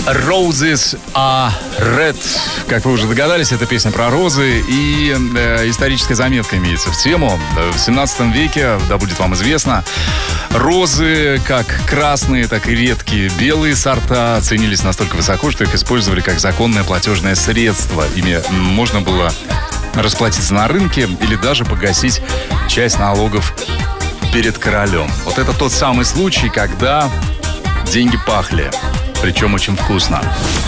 Roses are red. Как вы уже догадались, это песня про розы, и историческая заметка имеется в тему. В 17 веке, да будет вам известно, розы, как красные, так и редкие белые сорта, ценились настолько высоко, что их использовали как законное платежное средство. Ими можно было расплатиться на рынке или даже погасить часть налогов перед королем. Вот это тот самый случай, когда деньги пахли. Причем очень вкусно.